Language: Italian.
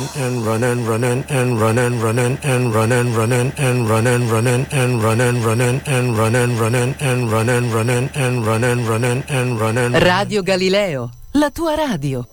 and run and run and run and run and run and run and run and run and run and run and run and run and run and run and run and run and run and run. Radio Galileo, la tua radio.